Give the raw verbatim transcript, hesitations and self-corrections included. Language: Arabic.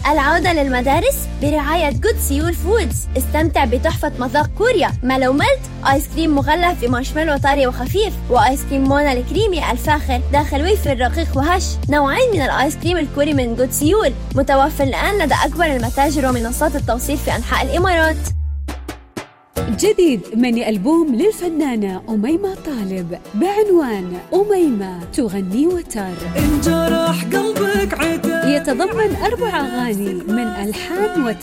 العودة للمدارس برعاية جود سيول فودز. استمتع بتحفة مذاق كوريا مالو ميلت، آيس كريم مغلف في مارشميلو طري وخفيف، وآيس كريم مونا الكريمي الفاخر داخل ويفر رقيق وهش. نوعين من الآيس كريم الكوري من جود سيول متوفر الآن لدى أكبر المتاجر ومنصات التوصيل في أنحاء الإمارات. جديد ميني ألبوم للفنانة أميمة طالب بعنوان أميمة تغني وتر. انجرح قلبك عتاب، يتضمن أربع أغاني من ألحان وتر.